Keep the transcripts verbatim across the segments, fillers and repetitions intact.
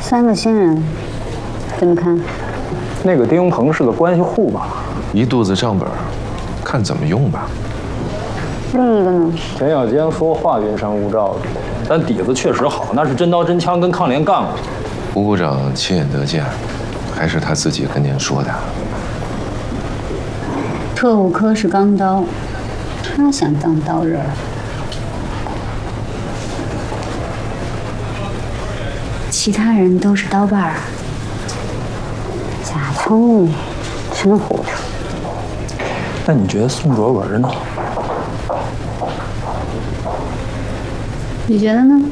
三个新人，怎么看？ 那个丁鹏是个关系户吧？ 一肚子账本，看怎么用吧。 另一个呢？ 田小江说话云山雾罩的，但底子确实好，那是真刀真枪跟抗联干过。 胡股长亲眼得见，还是他自己跟您说的。 特务科是钢刀，他想当刀刃。其他人都是刀把儿。贾聪明，真糊涂。 那你觉得宋卓文呢？ 你觉得呢？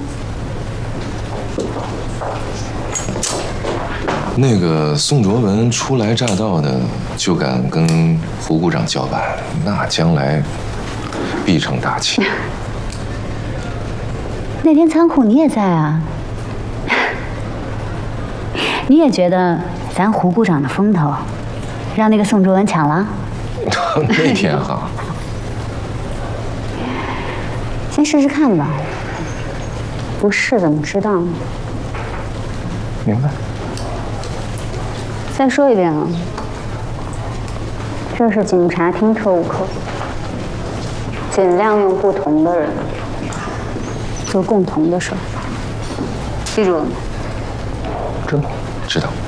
那个宋卓文初来乍到的就敢跟胡股长叫板，那将来必成大器。 那天仓库你也在啊，你也觉得咱胡股长的风头让那个宋卓文抢了？ 那天哈， 先试试看吧，不试怎么知道呢？ 明白。 再说一遍啊，这是警察厅特务科，尽量用不同的人做共同的事儿，记住了吗？ 知道。 知道。